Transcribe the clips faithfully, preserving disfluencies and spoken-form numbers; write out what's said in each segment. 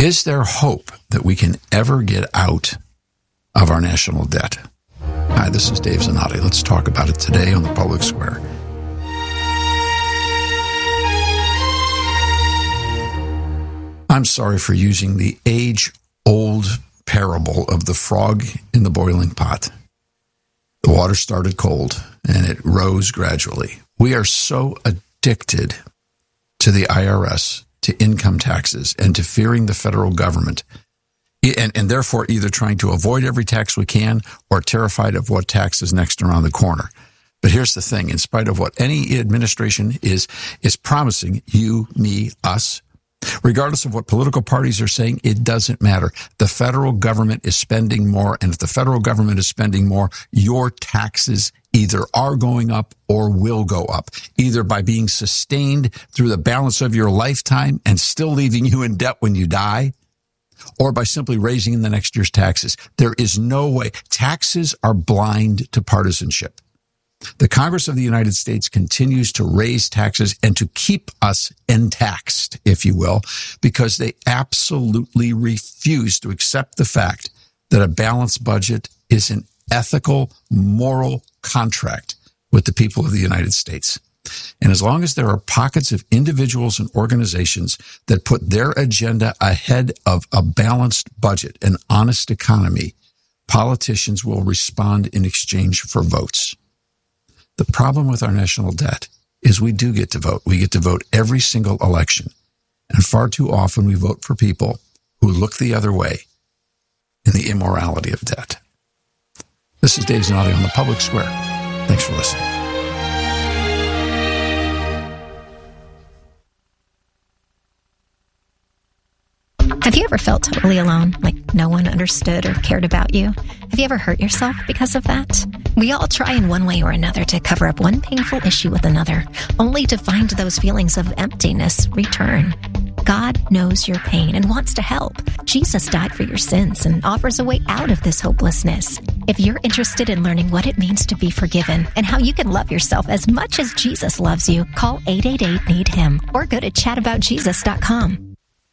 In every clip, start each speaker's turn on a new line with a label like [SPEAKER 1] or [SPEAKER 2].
[SPEAKER 1] Is there hope that we can ever get out of our national debt? Hi, this is Dave Zanotti. Let's talk about it today on the Public Square. I'm sorry for using the age-old parable of the frog in the boiling pot. The water started cold, and it rose gradually. We are so addicted to the I R S, to income taxes, and to fearing the federal government, and, and therefore either trying to avoid every tax we can or terrified of what tax is next around the corner. But here's the thing. In spite of what any administration is, is promising you, me, us, regardless of what political parties are saying, it doesn't matter. The federal government is spending more, and if the federal government is spending more, your taxes either are going up or will go up, either by being sustained through the balance of your lifetime and still leaving you in debt when you die, or by simply raising in the next year's taxes. There is no way. Taxes are blind to partisanship. The Congress of the United States continues to raise taxes and to keep us taxed, if you will, because they absolutely refuse to accept the fact that a balanced budget is an ethical, moral contract with the people of the United States. And as long as there are pockets of individuals and organizations that put their agenda ahead of a balanced budget, an honest economy, politicians will respond in exchange for votes. The problem with our national debt is we do get to vote. We get to vote every single election. And far too often we vote for people who look the other way in the immorality of debt. This is Dave Zanotti on the Public Square. Thanks for listening.
[SPEAKER 2] Have you ever felt totally alone, like no one understood or cared about you? Have you ever hurt yourself because of that? We all try in one way or another to cover up one painful issue with another, only to find those feelings of emptiness return. God knows your pain and wants to help. Jesus died for your sins and offers a way out of this hopelessness. If you're interested in learning what it means to be forgiven and how you can love yourself as much as Jesus loves you, call eight eight eight, need him or go to chat about jesus dot com.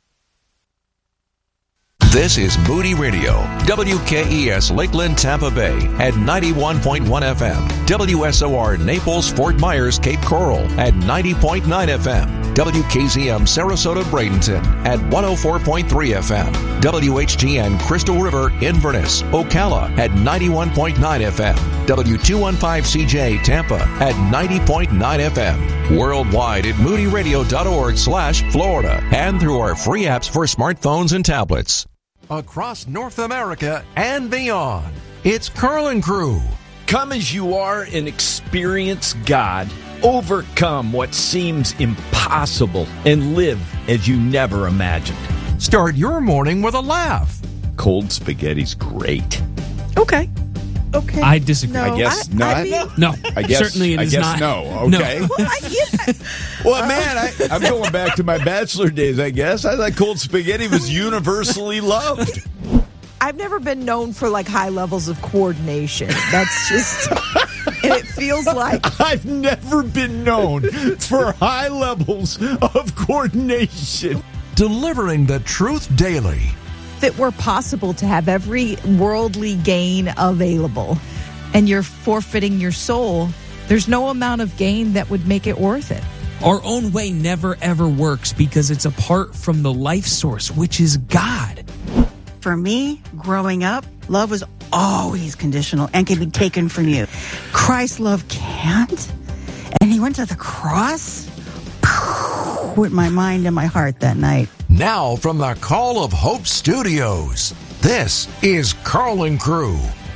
[SPEAKER 3] This is Moody Radio, W K E S Lakeland, Tampa Bay at ninety-one point one F M, W S O R Naples, Fort Myers, Cape Coral at ninety point nine F M, W K Z M Sarasota, Bradenton at one oh four point three F M, W H G N Crystal River, Inverness, Ocala at ninety-one point nine F M, W two fifteen C J Tampa at ninety point nine F M, worldwide at moody radio dot org slash Florida, and through our free apps for smartphones and tablets. Across North America and beyond, it's Carl and Crew.
[SPEAKER 4] Come as you are and experience God. Overcome what seems impossible and live as you never imagined.
[SPEAKER 3] Start your morning with a laugh.
[SPEAKER 4] Cold spaghetti's great.
[SPEAKER 5] Okay. Okay.
[SPEAKER 6] I disagree.
[SPEAKER 5] No,
[SPEAKER 4] I guess
[SPEAKER 5] I,
[SPEAKER 4] not.
[SPEAKER 5] I mean,
[SPEAKER 6] No,
[SPEAKER 4] I guess,
[SPEAKER 6] certainly it
[SPEAKER 4] I
[SPEAKER 6] is
[SPEAKER 4] guess
[SPEAKER 6] not.
[SPEAKER 4] no. Okay.
[SPEAKER 6] No.
[SPEAKER 5] well, I, yeah.
[SPEAKER 4] Well, man, I, I'm going back to my bachelor days, I guess. I thought cold spaghetti was universally loved.
[SPEAKER 5] I've never been known for like high levels of coordination. That's just, and it feels like
[SPEAKER 4] I've never been known for high levels of coordination.
[SPEAKER 3] Delivering the truth daily.
[SPEAKER 5] if it were possible to have every worldly gain available and you're forfeiting your soul, there's no amount of gain that would make it worth it.
[SPEAKER 6] Our own way never, ever works because it's apart from the life source, which is God.
[SPEAKER 7] For me, growing up, love was always conditional and can be taken from you. Christ's love can't. And he went to the cross with my mind and my heart that night.
[SPEAKER 3] Now from the Call of Hope Studios, this is Carl and Crew.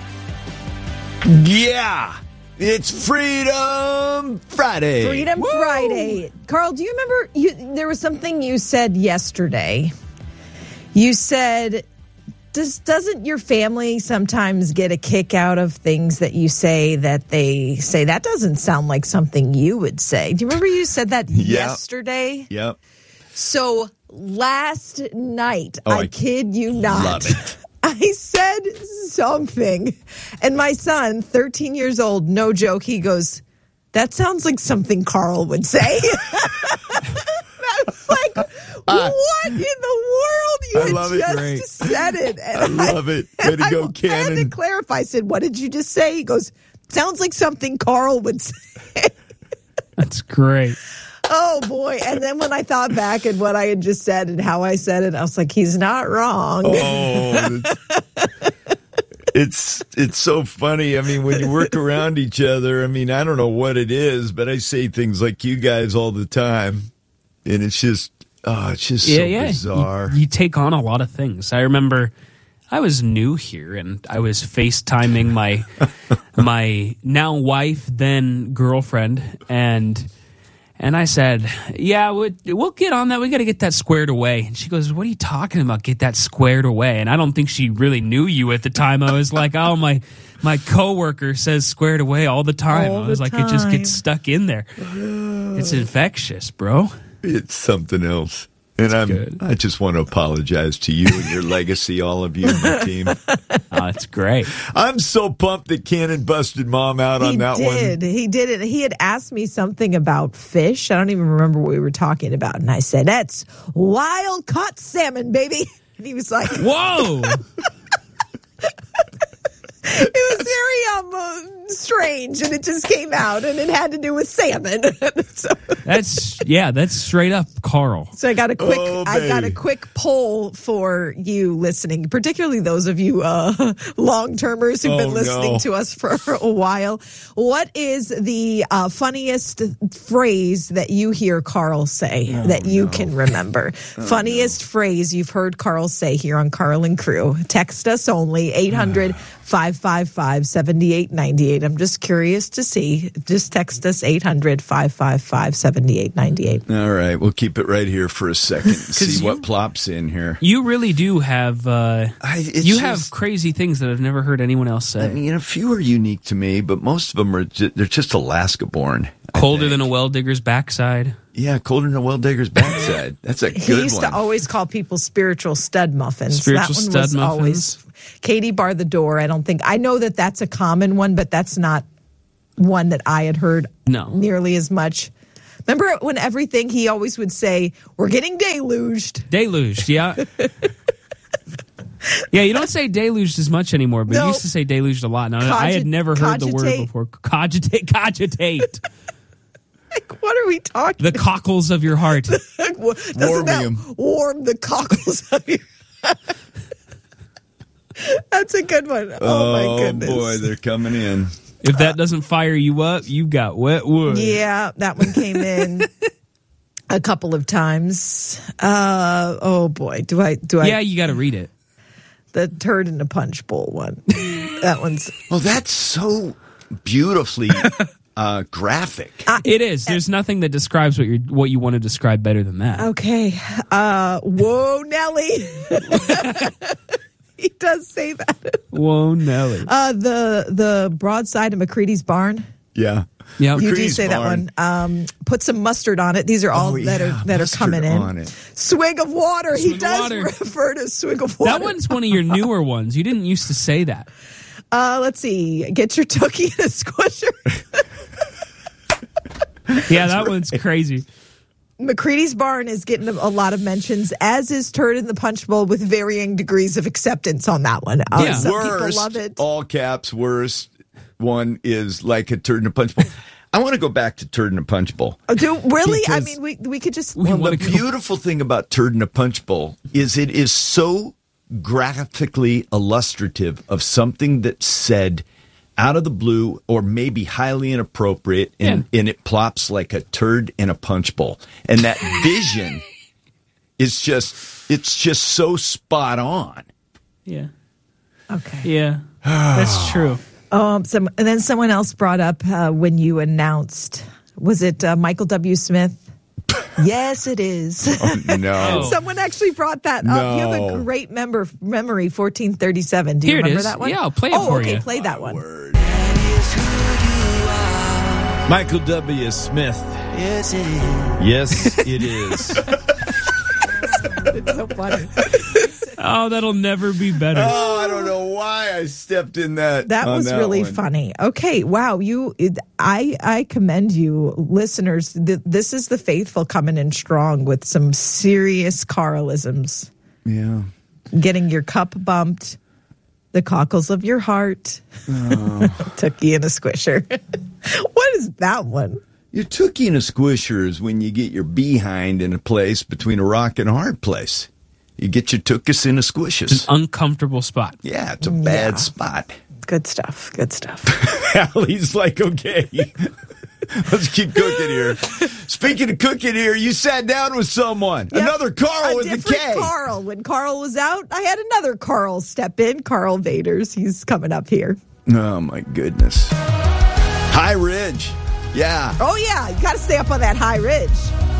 [SPEAKER 4] Yeah, it's Freedom Friday.
[SPEAKER 5] Freedom
[SPEAKER 4] Woo!
[SPEAKER 5] Friday. Carl, do you remember you, there was something you said yesterday? You said, Does, doesn't your family sometimes get a kick out of things that you say that they say, that doesn't sound like something you would say? Do you remember you said that
[SPEAKER 4] Yep.
[SPEAKER 5] yesterday?
[SPEAKER 4] Yep.
[SPEAKER 5] So last night,
[SPEAKER 4] Oh,
[SPEAKER 5] I,
[SPEAKER 4] I
[SPEAKER 5] kid you not,
[SPEAKER 4] love it.
[SPEAKER 5] I said something, and my son, thirteen years old, no joke, he goes, that sounds like something Carl would say. I was like,
[SPEAKER 4] Uh,
[SPEAKER 5] what in the world? You
[SPEAKER 1] I love it.
[SPEAKER 5] just
[SPEAKER 1] Great.
[SPEAKER 5] said it. And
[SPEAKER 1] I love it. Way to
[SPEAKER 5] I,
[SPEAKER 1] go,
[SPEAKER 5] I had
[SPEAKER 1] Cannon.
[SPEAKER 5] to clarify. I said, what did you just say? He goes, sounds like something Carl would say.
[SPEAKER 6] That's great.
[SPEAKER 5] Oh, boy. And then when I thought back at what I had just said and how I said it, I was like, he's not wrong.
[SPEAKER 4] Oh, it's it's so funny. I mean, when you work around each other, I mean, I don't know what it is, but I say things like you guys all the time, and it's just, oh, it's just
[SPEAKER 6] Yeah,
[SPEAKER 4] so
[SPEAKER 6] yeah.
[SPEAKER 4] bizarre.
[SPEAKER 6] You, you take on a lot of things. I remember I was new here, and I was FaceTiming my my now wife, then girlfriend, and and I said, "Yeah, we'll, we'll get on that. We got to get that squared away." And she goes, "What are you talking about? Get that squared away?" And I don't think she really knew you at the time. I was like, "Oh, my my coworker says squared away all the time."
[SPEAKER 5] All
[SPEAKER 6] I was
[SPEAKER 5] the
[SPEAKER 6] like, "It just
[SPEAKER 5] time.
[SPEAKER 6] gets stuck in there. It's infectious, bro."
[SPEAKER 4] It's something else. And I'm,
[SPEAKER 6] good.
[SPEAKER 4] I just want to apologize to you and your legacy, all of you and your team.
[SPEAKER 6] Oh, that's great.
[SPEAKER 4] I'm so pumped that Cannon busted Mom out on
[SPEAKER 5] He
[SPEAKER 4] that
[SPEAKER 5] did.
[SPEAKER 4] one.
[SPEAKER 5] He did it. He had asked me something about fish. I don't even remember what we were talking about. And I said, that's wild caught salmon, baby. And he was like,
[SPEAKER 6] Whoa.
[SPEAKER 5] it was very um, uh, strange, and it just came out, and it had to do with salmon. so,
[SPEAKER 6] That's yeah, that's straight up Carl.
[SPEAKER 5] so I got a quick,
[SPEAKER 4] Oh,
[SPEAKER 5] I got a
[SPEAKER 4] baby.
[SPEAKER 5] quick poll for you listening, particularly those of you uh, long termers who've
[SPEAKER 4] Oh,
[SPEAKER 5] been listening
[SPEAKER 4] no.
[SPEAKER 5] to us for a while. What is the uh, funniest phrase that you hear Carl say
[SPEAKER 4] Oh,
[SPEAKER 5] that you can remember? funniest phrase you've heard Carl say here on Carl and Crew. Text us only eight hundred, five five five, seven eight nine eight. I'm just curious to see. Just text us eight hundred, five five five, seven eight nine eight.
[SPEAKER 4] All right, we'll keep it right here for a second and see
[SPEAKER 6] you-
[SPEAKER 4] what plops in here.
[SPEAKER 6] You really do have uh,
[SPEAKER 4] I, it's
[SPEAKER 6] you
[SPEAKER 4] just-
[SPEAKER 6] have crazy things that I've never heard anyone else say.
[SPEAKER 4] I mean, a few are unique to me, but most of them are ju- they're just Alaska born. I
[SPEAKER 6] Colder
[SPEAKER 4] think.
[SPEAKER 6] than a well digger's backside.
[SPEAKER 4] Yeah, colder than a well digger's backside. That's a
[SPEAKER 5] He
[SPEAKER 4] good
[SPEAKER 5] used
[SPEAKER 4] one.
[SPEAKER 5] to always call people spiritual stud muffins.
[SPEAKER 6] Spiritual
[SPEAKER 5] that one
[SPEAKER 6] stud
[SPEAKER 5] was
[SPEAKER 6] muffins.
[SPEAKER 5] always Katie bar the door. I don't think I know that that's a common one, but that's not one that I had heard
[SPEAKER 6] No.
[SPEAKER 5] nearly as much. Remember when everything he always would say, "We're getting deluged."
[SPEAKER 6] Deluged, yeah. Yeah, you don't say deluged as much anymore, but you
[SPEAKER 5] No.
[SPEAKER 6] used to say deluged a lot. Now, I had
[SPEAKER 5] Cogit-
[SPEAKER 6] never heard the word
[SPEAKER 5] cogitate.
[SPEAKER 6] before. Cogitate, cogitate.
[SPEAKER 5] Like, what are we talking?
[SPEAKER 6] The cockles of your heart.
[SPEAKER 5] Doesn't that
[SPEAKER 4] Warmium.
[SPEAKER 5] warm the cockles of your? That's a good one. Oh,
[SPEAKER 4] oh
[SPEAKER 5] my goodness.
[SPEAKER 4] boy, they're coming in.
[SPEAKER 6] If that doesn't fire you up, you got wet wood.
[SPEAKER 5] Yeah, that one came in a couple of times. Uh, oh boy, do I do I
[SPEAKER 6] Yeah, you got to read it.
[SPEAKER 5] the turd in the punch bowl one? That one's
[SPEAKER 4] Well, that's so beautifully uh, graphic.
[SPEAKER 6] It is. There's nothing that describes what you what you want to describe better than that.
[SPEAKER 5] okay. Uh, whoa, Nelly. He does say that.
[SPEAKER 6] Whoa, Nelly.
[SPEAKER 5] Uh, the the broadside of McCready's barn.
[SPEAKER 4] Yeah.
[SPEAKER 6] Yeah.
[SPEAKER 5] You do
[SPEAKER 4] McCready's
[SPEAKER 5] say that
[SPEAKER 4] barn.
[SPEAKER 5] one. Um, put some mustard on it. These are all
[SPEAKER 4] Oh,
[SPEAKER 5] that
[SPEAKER 4] yeah,
[SPEAKER 5] are that are
[SPEAKER 4] mustard
[SPEAKER 5] coming in.
[SPEAKER 4] on it.
[SPEAKER 5] Swig of water. he
[SPEAKER 6] Swig of
[SPEAKER 5] does
[SPEAKER 6] water.
[SPEAKER 5] refer to swig of water.
[SPEAKER 6] That one's one of your newer ones. You didn't used to say that.
[SPEAKER 5] Uh, let's see. Get your tookie in a squisher.
[SPEAKER 6] Yeah, that one's crazy.
[SPEAKER 5] McCready's barn is getting a, a lot of mentions, as is turd in the punch bowl, with varying degrees of acceptance on that one. Uh,
[SPEAKER 6] Yeah.
[SPEAKER 5] some
[SPEAKER 4] Worst,
[SPEAKER 5] people love it.
[SPEAKER 4] all caps, worst one is like a turd in a punch bowl. I want to go back to turd in a punch bowl.
[SPEAKER 5] Oh, do really? I
[SPEAKER 4] Because-
[SPEAKER 5] mean, we we could just.
[SPEAKER 6] We
[SPEAKER 4] Well, the
[SPEAKER 6] wanna go-
[SPEAKER 4] beautiful thing about turd in a punch bowl is it is so graphically illustrative of something that's said out of the blue or maybe highly inappropriate, and, and it plops like a turd in a punch bowl. And that vision is just, it's just so spot on.
[SPEAKER 6] Yeah.
[SPEAKER 5] Okay.
[SPEAKER 6] Yeah. That's true.
[SPEAKER 5] Um. Some and then someone else brought up uh, when you announced. Was it uh, Michael W. Smith? Yes, it is.
[SPEAKER 4] No.
[SPEAKER 5] Someone actually brought that up. You have a
[SPEAKER 4] No.
[SPEAKER 5] great member, memory, fourteen thirty-seven. Do you
[SPEAKER 6] Here it
[SPEAKER 5] remember
[SPEAKER 6] is.
[SPEAKER 5] that one?
[SPEAKER 6] Yeah, I'll play it
[SPEAKER 5] oh,
[SPEAKER 6] for
[SPEAKER 5] okay,
[SPEAKER 6] you.
[SPEAKER 5] play that one.
[SPEAKER 4] Michael W. Smith. Yes, it is. Yes, it is.
[SPEAKER 5] It's so funny.
[SPEAKER 6] Oh, that'll never be better.
[SPEAKER 4] Oh, I don't know why I stepped in that.
[SPEAKER 5] That
[SPEAKER 4] on
[SPEAKER 5] was
[SPEAKER 4] that
[SPEAKER 5] really
[SPEAKER 4] one.
[SPEAKER 5] funny. Okay, wow, you it, I I commend you, listeners. Th- this is the faithful coming in strong with some serious Carlisms.
[SPEAKER 4] Yeah.
[SPEAKER 5] Getting your cup bumped, the cockles of your heart, oh. Tookie and a squisher. What is that one?
[SPEAKER 4] Your Tookie and a squisher is when you get your behind in a place between a rock and a hard place. You get your Tookus and a squishes.
[SPEAKER 6] It's an uncomfortable spot.
[SPEAKER 4] Yeah, it's a bad
[SPEAKER 5] Yeah.
[SPEAKER 4] spot.
[SPEAKER 5] Good stuff. Good stuff.
[SPEAKER 4] Allie's like, okay, let's keep cooking here. Speaking of cooking here, you sat down with someone.
[SPEAKER 5] Yep.
[SPEAKER 4] Another Carl
[SPEAKER 5] a
[SPEAKER 4] with the
[SPEAKER 5] different
[SPEAKER 4] K.
[SPEAKER 5] Carl. When Carl was out, I had another Carl step in. Carl Vaders. He's coming up here.
[SPEAKER 4] Oh, my goodness. High Ridge. Yeah.
[SPEAKER 5] Oh, yeah. You got to stay up on that high ridge.